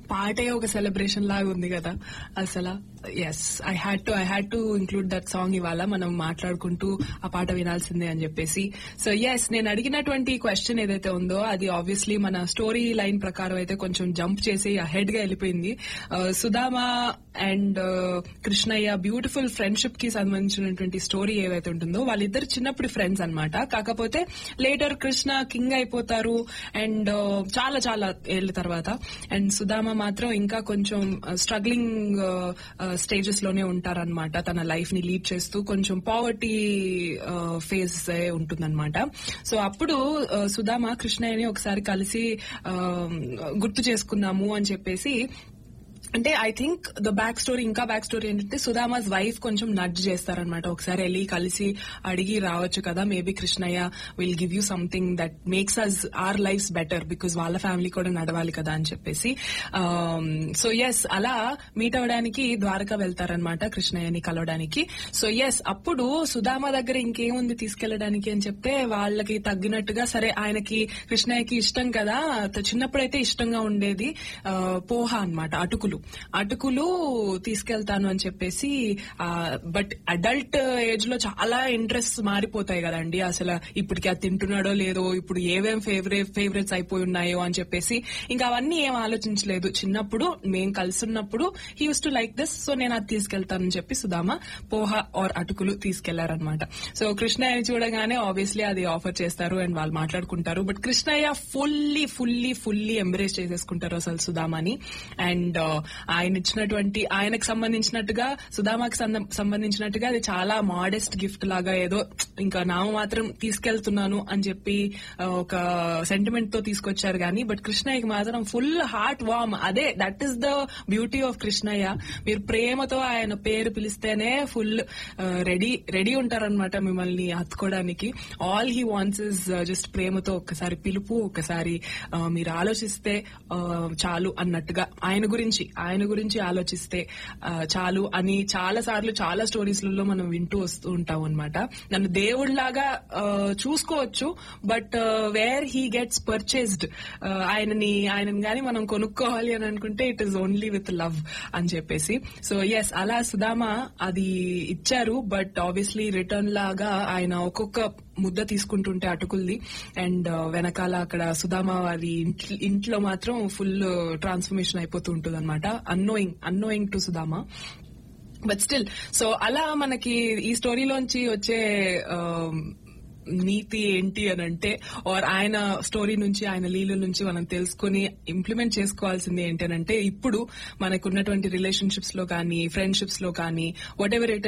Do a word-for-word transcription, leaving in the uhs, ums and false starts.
పాటే ఒక సెలబ్రేషన్ లాగా ఉంది కదా అసలు. Yes, I had to I had to include that song ఇవాళ మనం మాట్లాడుకుంటూ ఆ పాట వినాల్సిందే అని చెప్పేసి. సో ఎస్, నేను అడిగినటువంటి క్వశ్చన్ ఏదైతే ఉందో అది ఆబ్వియస్లీ మన స్టోరీ లైన్ ప్రకారం అయితే కొంచెం జంప్ చేసి అహెడ్ గా వెళ్ళిపోయింది. Sudama and Krishnaiah beautiful friendship కి సంబంధించినటువంటి స్టోరీ ఏదైతే ఉంటుందో వాళ్ళిద్దరు చిన్నప్పుడు ఫ్రెండ్స్ అన్నమాట. కాకపోతే లేటర్ కృష్ణ కింగ్ అయిపోతారు అండ్ చాలా చాలా ఏళ్ల తర్వాత, అండ్ సుధామ మాత్రం ఇంకా కొంచెం స్ట్రగ్లింగ్ స్టేజెస్ లోనే ఉంటారనమాట. తన లైఫ్ ని లీడ్ చేస్తూ కొంచెం పావర్టీ ఫేజ్ ఉంటుందన్నమాట. సో అప్పుడు సుధామ కృష్ణయ్యని ఒకసారి కలిసి గుర్తు చేసుకుందాము అని చెప్పేసి, అంటే I think the back story ఇంకా బ్యాక్ స్టోరీ ఏంటంటే సుధామాస్ వైఫ్ కొంచెం నడ్జ్ చేస్తారనమాట, ఒకసారి వెళ్ళి కలిసి అడిగి రావచ్చు కదా, maybe Krishnaiah will give you something that makes us our lives better because వాళ్ళ ఫ్యామిలీ కూడా నడవాలి కదా అని చెప్పేసి. సో ఎస్, అలా మీట్ అవ్వడానికి ద్వారకా వెళ్తారనమాట కృష్ణయ్యని కలవడానికి. సో ఎస్, అప్పుడు సుధామ దగ్గర ఇంకేముంది తీసుకెళ్లడానికి అని చెప్తే వాళ్ళకి తగ్గినట్టుగా, సరే ఆయనకి కృష్ణయ్యకి ఇష్టం కదా, చిన్నప్పుడైతే ఇష్టంగా ఉండేది పోహ అన్నమాట, అటుకులు అటుకులు తీసుకెళ్తాను అని చెప్పేసి. బట్ అడల్ట్ ఏజ్ లో చాలా ఇంట్రెస్ట్ మారిపోతాయి కదండి, అసలు ఇప్పటికి అది తింటున్నాడో లేదో, ఇప్పుడు ఏవేం ఫేవరెట్ ఫేవరెట్స్ అయిపోయి ఉన్నాయో అని చెప్పేసి ఇంకా అవన్నీ ఏం ఆలోచించలేదు. చిన్నప్పుడు మేము కలిసి ఉన్నప్పుడు he use to like this, so నేను అది తీసుకెళ్తానని చెప్పి సుధామ పోహ ఆర్ అటుకులు తీసుకెళ్లారనమాట. సో కృష్ణయ్య చూడగానే ఆబ్వియస్లీ అది ఆఫర్ చేస్తారు అండ్ వాళ్ళు మాట్లాడుకుంటారు. But Krishnaiah fully fully fully embrace చేసేసుకుంటారు అసలు సుధామని. అండ్ ఆయన ఇచ్చినటువంటి, ఆయనకు సంబంధించినట్టుగా సుధామాకి సంబంధించినట్టుగా అది చాలా మోడెస్ట్ గిఫ్ట్ లాగా, ఏదో ఇంకా నా మాత్రం తీసుకెళ్తున్నాను అని చెప్పి ఒక సెంటిమెంట్ తో తీసుకొచ్చారు కానీ, బట్ కృష్ణయ్యకి మాత్రం ఫుల్ హార్ట్ వార్మ్. అదే that is the beauty of Krishnaiah. మీరు ప్రేమతో ఆయన పేరు పిలిస్తేనే ఫుల్ రెడీ రెడీ ఉంటారనమాట మిమ్మల్ని హత్తుకోవడానికి. All he wants is just ప్రేమతో ఒక్కసారి పిలుపు, ఒక్కసారి మీరు ఆలోచిస్తే చాలు అన్నట్టుగా, ఆయన గురించి ఆయన గురించి ఆలోచిస్తే చాలు అని చాలా సార్లు చాలా స్టోరీస్ లలో మనం వింటూ వస్తూ ఉంటాం అనమాట. నన్ను దేవుళ్లాగా చూసుకోవచ్చు, but where he gets purchased, ఆయనని ఆయనని గాని మనం కొనుక్కోవాలి అని అనుకుంటే it is only with love అని చెప్పేసి. సో ఎస్, అలా సుధామ అది ఇచ్చారు. బట్ ఆబ్వియస్లీ రిటర్న్ లాగా ఆయన ఒక్కొక్క ముద్ద తీసుకుంటుంటే అటుకుల్ది, అండ్ వెనకాల అక్కడ సుధామ వారి ఇంట్లో మాత్రం ఫుల్ ట్రాన్స్ఫర్మేషన్ అయిపోతూ ఉంటుంది అనమాట, annoying annoying to Sudama. But still, so అలా మనకి ఈ స్టోరీలోంచి వచ్చే నీతి ఏంటి అని అంటే, ఆర్ ఆయన స్టోరీ నుంచి ఆయన లీల నుంచి మనం తెలుసుకుని ఇంప్లిమెంట్ చేసుకోవాల్సింది ఏంటి అని అంటే, ఇప్పుడు మనకున్నటువంటి రిలేషన్షిప్స్ లో కానీ ఫ్రెండ్షిప్స్ లో కానీ వాట్ ఎవర్ ఇట్